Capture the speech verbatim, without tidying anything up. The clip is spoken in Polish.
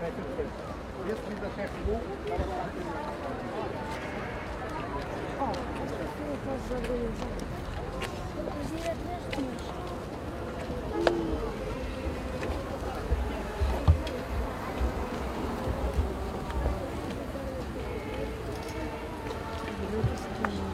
Jest mi za ciepło. O, to zrobię. Zje też muszę. Thank you.